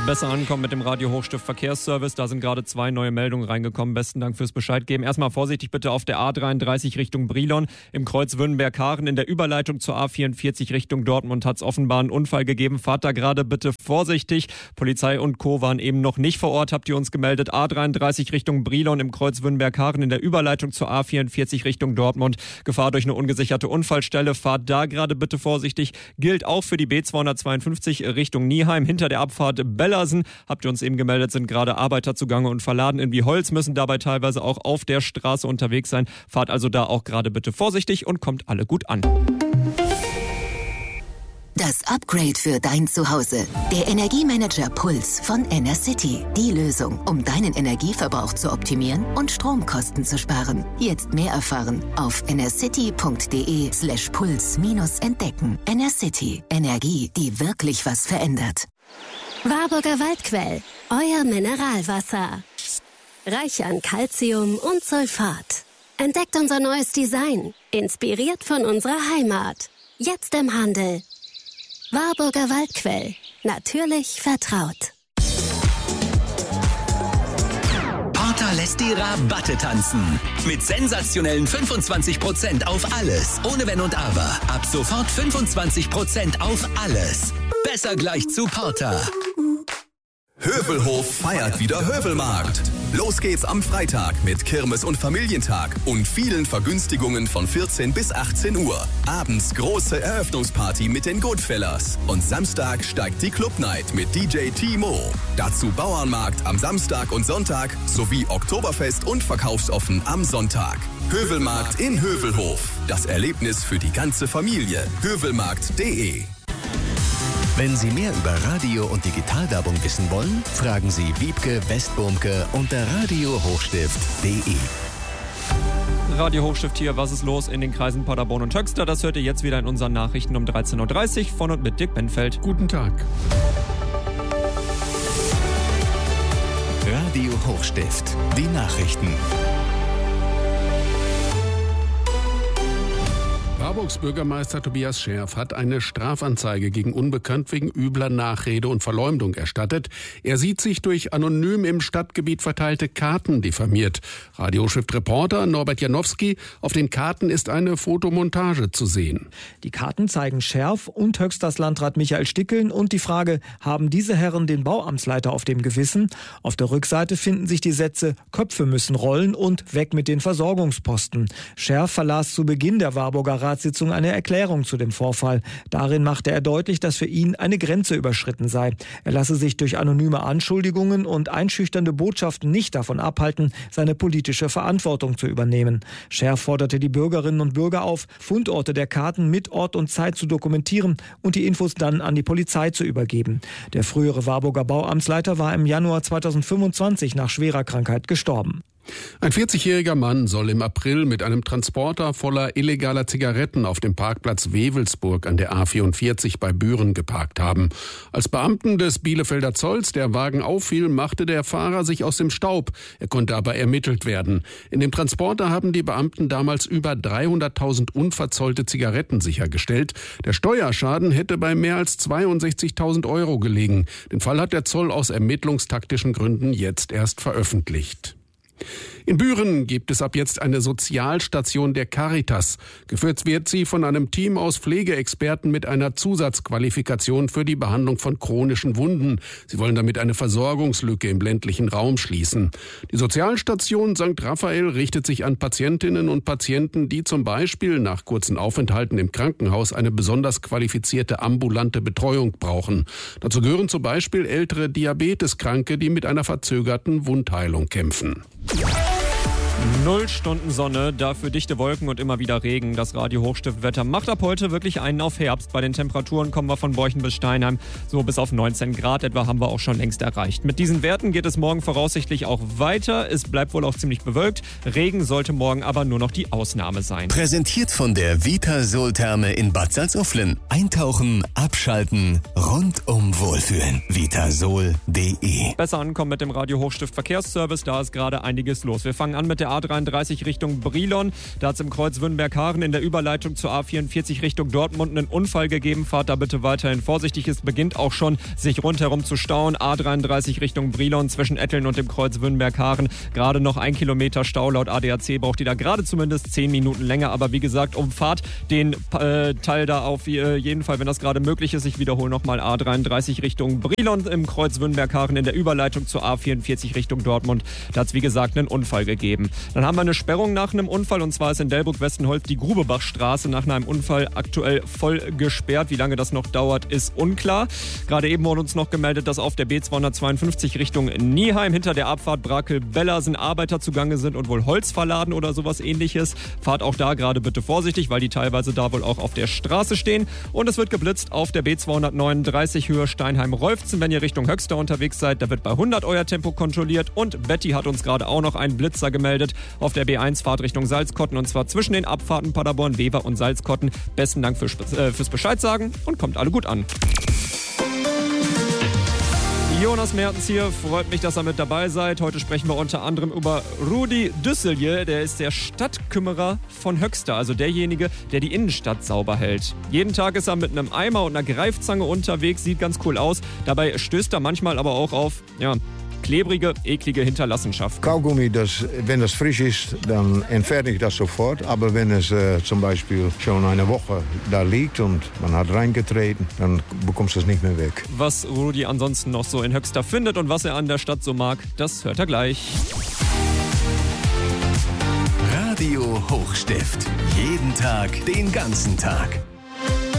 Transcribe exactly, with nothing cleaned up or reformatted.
Besser ankommen mit dem Radio Hochstift Verkehrsservice. Da sind gerade zwei neue Meldungen reingekommen. Besten Dank fürs Bescheid geben. Erstmal vorsichtig bitte auf der A dreiunddreißig Richtung Brilon. Im Kreuz Wünnenberg-Haaren in der Überleitung zur A vierundvierzig Richtung Dortmund hat es offenbar einen Unfall gegeben. Fahrt da gerade bitte vorsichtig. Polizei und Co. waren eben noch nicht vor Ort, habt ihr uns gemeldet. A dreiunddreißig Richtung Brilon im Kreuz Wünnenberg-Haaren in der Überleitung zur A vierundvierzig Richtung Dortmund. Gefahr durch eine ungesicherte Unfallstelle. Fahrt da gerade bitte vorsichtig. Gilt auch für die B zweihundertzweiundfünfzig Richtung Nieheim. Hinter der Abfahrt Bellersen, habt ihr uns eben gemeldet, sind gerade Arbeiter zugange und verladen in Wieholz, müssen dabei teilweise auch auf der Straße unterwegs sein. Fahrt also da auch gerade bitte vorsichtig und kommt alle gut an. Das Upgrade für dein Zuhause. Der Energiemanager Puls von Enercity. Die Lösung, um deinen Energieverbrauch zu optimieren und Stromkosten zu sparen. Jetzt mehr erfahren auf enercity.de slash puls minus entdecken. Enercity. Energie, die wirklich was verändert. Warburger Waldquell, euer Mineralwasser. Reich an Calcium und Sulfat. Entdeckt unser neues Design, inspiriert von unserer Heimat. Jetzt im Handel. Warburger Waldquell, natürlich vertraut. Porter lässt die Rabatte tanzen. Mit sensationellen fünfundzwanzig Prozent auf alles. Ohne Wenn und Aber. Ab sofort fünfundzwanzig Prozent auf alles. Besser gleich zu Porter. Hövelhof feiert wieder Hövelmarkt. Los geht's am Freitag mit Kirmes- und Familientag und vielen Vergünstigungen von vierzehn bis achtzehn Uhr. Abends große Eröffnungsparty mit den Goodfellas. Und Samstag steigt die Club Night mit D J Timo. Dazu Bauernmarkt am Samstag und Sonntag sowie Oktoberfest und verkaufsoffen am Sonntag. Hövelmarkt in Hövelhof. Das Erlebnis für die ganze Familie. hövelmarkt punkt de. Wenn Sie mehr über Radio- und Digitalwerbung wissen wollen, fragen Sie Wiebke Westburmke unter radio hochstift punkt de. Radio Hochstift hier, was ist los in den Kreisen Paderborn und Höxter? Das hört ihr jetzt wieder in unseren Nachrichten um dreizehn Uhr dreißig von und mit Dick Benfeld. Guten Tag. Radio Hochstift, die Nachrichten. Warburgs Bürgermeister Tobias Scherf hat eine Strafanzeige gegen Unbekannt wegen übler Nachrede und Verleumdung erstattet. Er sieht sich durch anonym im Stadtgebiet verteilte Karten diffamiert. Radioschrift-Reporter Norbert Janowski: Auf den Karten ist eine Fotomontage zu sehen. Die Karten zeigen Scherf und Höxters Landrat Michael Stickeln und die Frage, haben diese Herren den Bauamtsleiter auf dem Gewissen? Auf der Rückseite finden sich die Sätze, Köpfe müssen rollen und weg mit den Versorgungsposten. Scherf verlas zu Beginn der Warburger Ratssitzung eine Erklärung zu dem Vorfall. Darin machte er deutlich, dass für ihn eine Grenze überschritten sei. Er lasse sich durch anonyme Anschuldigungen und einschüchternde Botschaften nicht davon abhalten, seine politische Verantwortung zu übernehmen. Scherf forderte die Bürgerinnen und Bürger auf, Fundorte der Karten mit Ort und Zeit zu dokumentieren und die Infos dann an die Polizei zu übergeben. Der frühere Warburger Bauamtsleiter war im Januar zweitausendfünfundzwanzig nach schwerer Krankheit gestorben. Ein vierzigjähriger Mann soll im April mit einem Transporter voller illegaler Zigaretten auf dem Parkplatz Wewelsburg an der A vierundvierzig bei Büren geparkt haben. Als Beamten des Bielefelder Zolls der Wagen auffiel, machte der Fahrer sich aus dem Staub. Er konnte aber ermittelt werden. In dem Transporter haben die Beamten damals über dreihunderttausend unverzollte Zigaretten sichergestellt. Der Steuerschaden hätte bei mehr als zweiundsechzigtausend Euro gelegen. Den Fall hat der Zoll aus ermittlungstaktischen Gründen jetzt erst veröffentlicht. In Büren gibt es ab jetzt eine Sozialstation der Caritas. Geführt wird sie von einem Team aus Pflegeexperten mit einer Zusatzqualifikation für die Behandlung von chronischen Wunden. Sie wollen damit eine Versorgungslücke im ländlichen Raum schließen. Die Sozialstation Sankt Raphael richtet sich an Patientinnen und Patienten, die zum Beispiel nach kurzen Aufenthalten im Krankenhaus eine besonders qualifizierte ambulante Betreuung brauchen. Dazu gehören zum Beispiel ältere Diabeteskranke, die mit einer verzögerten Wundheilung kämpfen. Null Stunden Sonne, dafür dichte Wolken und immer wieder Regen. Das Radio Hochstiftwetter macht ab heute wirklich einen auf Herbst. Bei den Temperaturen kommen wir von Borchen bis Steinheim. So bis auf neunzehn Grad etwa haben wir auch schon längst erreicht. Mit diesen Werten geht es morgen voraussichtlich auch weiter. Es bleibt wohl auch ziemlich bewölkt. Regen sollte morgen aber nur noch die Ausnahme sein. Präsentiert von der Vitasol-Therme in Bad Salzuflen. Eintauchen, abschalten, rundum wohlfühlen. vitasol punkt de. Besser ankommen mit dem Radio Hochstift Verkehrsservice. Da ist gerade einiges los. Wir fangen an mit der A dreiunddreißig Richtung Brilon. Da hat es im Kreuz Wünnberg-Haaren in der Überleitung zur A vierundvierzig Richtung Dortmund einen Unfall gegeben. Fahrt da bitte weiterhin vorsichtig. Es beginnt auch schon, sich rundherum zu stauen. A dreiunddreißig Richtung Brilon zwischen Etteln und dem Kreuz Wünnberg-Haaren. Gerade noch ein Kilometer Stau. Laut A D A C braucht ihr da gerade zumindest zehn Minuten länger. Aber wie gesagt, umfahrt den äh, Teil da auf äh, jeden Fall, wenn das gerade möglich ist. Ich wiederhole nochmal A dreiunddreißig Richtung Brilon im Kreuz Wünnberg-Haaren in der Überleitung zur A vierundvierzig Richtung Dortmund. Da hat es wie gesagt einen Unfall gegeben. Dann haben wir eine Sperrung nach einem Unfall und zwar ist in Delbrück-Westenholz die Grubebachstraße nach einem Unfall aktuell voll gesperrt. Wie lange das noch dauert, ist unklar. Gerade eben wurde uns noch gemeldet, dass auf der B zweihundertzweiundfünfzig Richtung Nieheim hinter der Abfahrt Brakel-Bellersen Arbeiter zugange sind und wohl Holz verladen oder sowas ähnliches. Fahrt auch da gerade bitte vorsichtig, weil die teilweise da wohl auch auf der Straße stehen. Und es wird geblitzt auf der B zweihundertneununddreißig Höhe Steinheim-Rolfzen, wenn ihr Richtung Höxter unterwegs seid. Da wird bei hundert euer Tempo kontrolliert. Und Betty hat uns gerade auch noch einen Blitzer gemeldet auf der B eins Fahrt Richtung Salzkotten und zwar zwischen den Abfahrten Paderborn, Wever und Salzkotten. Besten Dank fürs, äh, fürs Bescheid sagen und kommt alle gut an. Jonas Mertens hier, freut mich, dass ihr mit dabei seid. Heute sprechen wir unter anderem über Rudi Düsselje, der ist der Stadtkümmerer von Höxter, also derjenige, der die Innenstadt sauber hält. Jeden Tag ist er mit einem Eimer und einer Greifzange unterwegs, sieht ganz cool aus. Dabei stößt er manchmal aber auch auf, ja, klebrige, eklige Hinterlassenschaft. Kaugummi, das, wenn das frisch ist, dann entferne ich das sofort. Aber wenn es äh, zum Beispiel schon eine Woche da liegt und man hat reingetreten, dann bekommst du es nicht mehr weg. Was Rudi ansonsten noch so in Höxter findet und was er an der Stadt so mag, das hört er gleich. Radio Hochstift. Jeden Tag, den ganzen Tag.